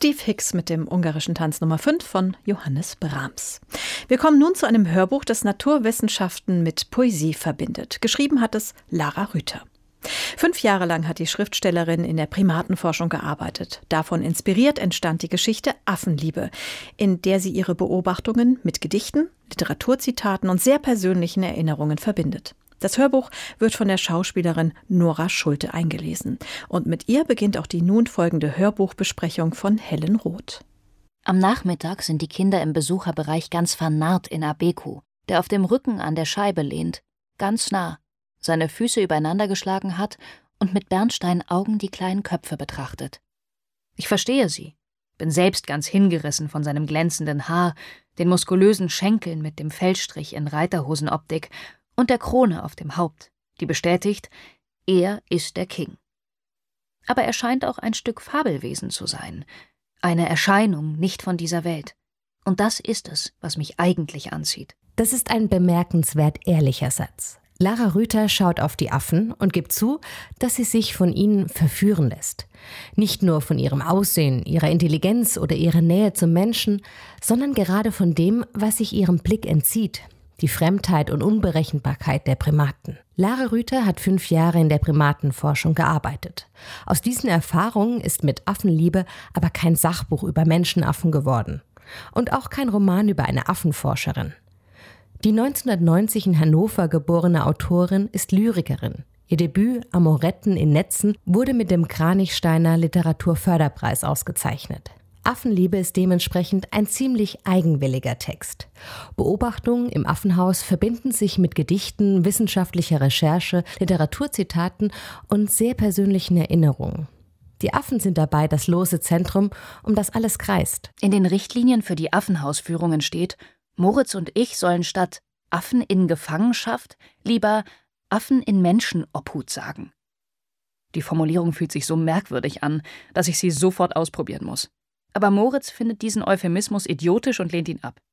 Steve Hicks mit dem ungarischen Tanz Nummer 5 von Johannes Brahms. Wir kommen nun zu einem Hörbuch, das Naturwissenschaften mit Poesie verbindet. Geschrieben hat es Lara Rüther. 5 Jahre lang hat die Schriftstellerin in der Primatenforschung gearbeitet. Davon inspiriert entstand die Geschichte Affenliebe, in der sie ihre Beobachtungen mit Gedichten, Literaturzitaten und sehr persönlichen Erinnerungen verbindet. Das Hörbuch wird von der Schauspielerin Nora Schulte eingelesen. Und mit ihr beginnt auch die nun folgende Hörbuchbesprechung von Helen Roth. Am Nachmittag sind die Kinder im Besucherbereich ganz vernarrt in Abeku, der auf dem Rücken an der Scheibe lehnt, ganz nah, seine Füße übereinander geschlagen hat und mit Bernsteinaugen die kleinen Köpfe betrachtet. Ich verstehe sie, bin selbst ganz hingerissen von seinem glänzenden Haar, den muskulösen Schenkeln mit dem Feldstrich in Reiterhosenoptik und der Krone auf dem Haupt, die bestätigt, er ist der King. Aber er scheint auch ein Stück Fabelwesen zu sein, eine Erscheinung nicht von dieser Welt. Und das ist es, was mich eigentlich anzieht. Das ist ein bemerkenswert ehrlicher Satz. Lara Rüther schaut auf die Affen und gibt zu, dass sie sich von ihnen verführen lässt. Nicht nur von ihrem Aussehen, ihrer Intelligenz oder ihrer Nähe zum Menschen, sondern gerade von dem, was sich ihrem Blick entzieht. Die Fremdheit und Unberechenbarkeit der Primaten. Lara Rüther hat 5 Jahre in der Primatenforschung gearbeitet. Aus diesen Erfahrungen ist mit Affenliebe aber kein Sachbuch über Menschenaffen geworden. Und auch kein Roman über eine Affenforscherin. Die 1990 in Hannover geborene Autorin ist Lyrikerin. Ihr Debüt Amoretten in Netzen wurde mit dem Kranichsteiner Literaturförderpreis ausgezeichnet. Affenliebe ist dementsprechend ein ziemlich eigenwilliger Text. Beobachtungen im Affenhaus verbinden sich mit Gedichten, wissenschaftlicher Recherche, Literaturzitaten und sehr persönlichen Erinnerungen. Die Affen sind dabei das lose Zentrum, um das alles kreist. In den Richtlinien für die Affenhausführungen steht, Moritz und ich sollen statt Affen in Gefangenschaft lieber Affen in Menschenobhut sagen. Die Formulierung fühlt sich so merkwürdig an, dass ich sie sofort ausprobieren muss. Aber Moritz findet diesen Euphemismus idiotisch und lehnt ihn ab.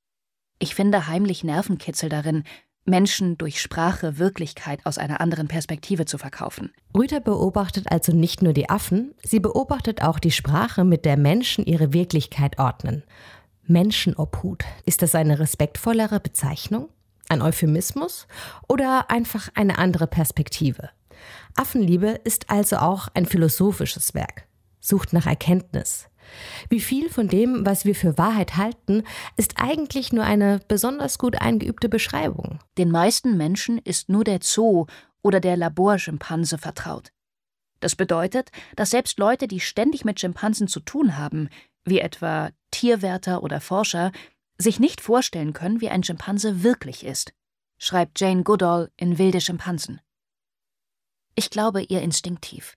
Ich finde heimlich Nervenkitzel darin, Menschen durch Sprache Wirklichkeit aus einer anderen Perspektive zu verkaufen. Rüther beobachtet also nicht nur die Affen, sie beobachtet auch die Sprache, mit der Menschen ihre Wirklichkeit ordnen. Menschenobhut, ist das eine respektvollere Bezeichnung? Ein Euphemismus? Oder einfach eine andere Perspektive? Affenliebe ist also auch ein philosophisches Werk, sucht nach Erkenntnis. Wie viel von dem, was wir für Wahrheit halten, ist eigentlich nur eine besonders gut eingeübte Beschreibung. Den meisten Menschen ist nur der Zoo oder der Laborschimpanse vertraut. Das bedeutet, dass selbst Leute, die ständig mit Schimpansen zu tun haben, wie etwa Tierwärter oder Forscher, sich nicht vorstellen können, wie ein Schimpanse wirklich ist, schreibt Jane Goodall in Wilde Schimpansen. Ich glaube ihr instinktiv.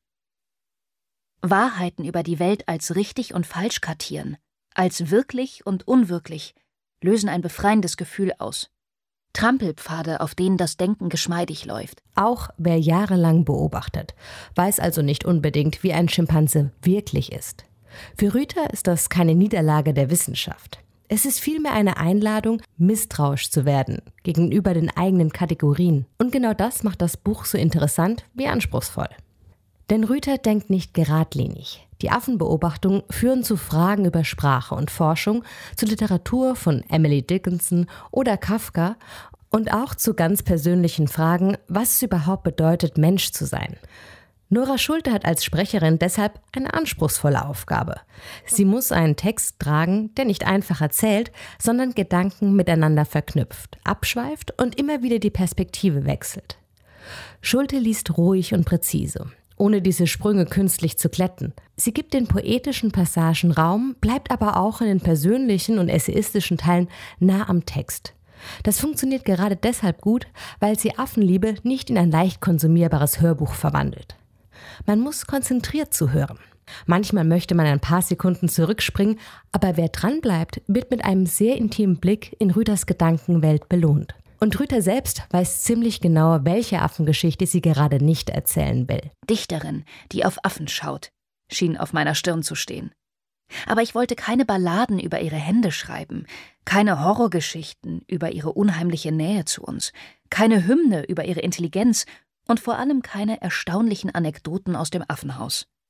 Wahrheiten über die Welt als richtig und falsch kartieren, als wirklich und unwirklich, lösen ein befreiendes Gefühl aus. Trampelpfade, auf denen das Denken geschmeidig läuft. Auch wer jahrelang beobachtet, weiß also nicht unbedingt, wie ein Schimpanse wirklich ist. Für Rüther ist das keine Niederlage der Wissenschaft. Es ist vielmehr eine Einladung, misstrauisch zu werden gegenüber den eigenen Kategorien. Und genau das macht das Buch so interessant wie anspruchsvoll. Denn Rüther denkt nicht geradlinig. Die Affenbeobachtungen führen zu Fragen über Sprache und Forschung, zu Literatur von Emily Dickinson oder Kafka und auch zu ganz persönlichen Fragen, was es überhaupt bedeutet, Mensch zu sein. Nora Schulte hat als Sprecherin deshalb eine anspruchsvolle Aufgabe. Sie muss einen Text tragen, der nicht einfach erzählt, sondern Gedanken miteinander verknüpft, abschweift und immer wieder die Perspektive wechselt. Schulte liest ruhig und präzise, ohne diese Sprünge künstlich zu glätten. Sie gibt den poetischen Passagen Raum, bleibt aber auch in den persönlichen und essayistischen Teilen nah am Text. Das funktioniert gerade deshalb gut, weil sie Affenliebe nicht in ein leicht konsumierbares Hörbuch verwandelt. Man muss konzentriert zuhören. Manchmal möchte man ein paar Sekunden zurückspringen, aber wer dranbleibt, wird mit einem sehr intimen Blick in Rüthers Gedankenwelt belohnt. Und Rüther selbst weiß ziemlich genau, welche Affengeschichte sie gerade nicht erzählen will. Dichterin, die auf Affen schaut, schien auf meiner Stirn zu stehen. Aber ich wollte keine Balladen über ihre Hände schreiben, keine Horrorgeschichten über ihre unheimliche Nähe zu uns, keine Hymne über ihre Intelligenz und vor allem keine erstaunlichen Anekdoten aus dem Affenhaus.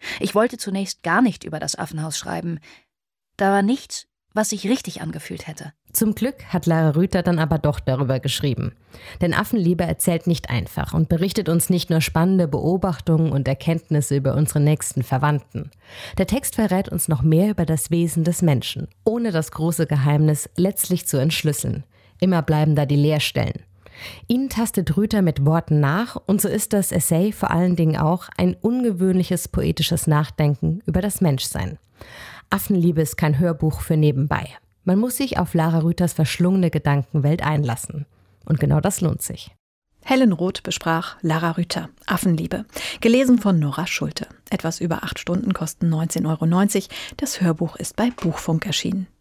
Ich wollte zunächst gar nicht über das Affenhaus schreiben. Da war nichts, was sich richtig angefühlt hätte. Zum Glück hat Lara Rüther dann aber doch darüber geschrieben. Denn Affenliebe erzählt nicht einfach und berichtet uns nicht nur spannende Beobachtungen und Erkenntnisse über unsere nächsten Verwandten. Der Text verrät uns noch mehr über das Wesen des Menschen, ohne das große Geheimnis letztlich zu entschlüsseln. Immer bleiben da die Leerstellen. Ihnen tastet Rüther mit Worten nach und so ist das Essay vor allen Dingen auch ein ungewöhnliches poetisches Nachdenken über das Menschsein. Affenliebe ist kein Hörbuch für nebenbei. Man muss sich auf Lara Rüthers verschlungene Gedankenwelt einlassen. Und genau das lohnt sich. Helen Roth besprach Lara Rüther, Affenliebe. Gelesen von Nora Schulte. Etwas über 8 Stunden, kosten 19,90 €. Das Hörbuch ist bei Buchfunk erschienen.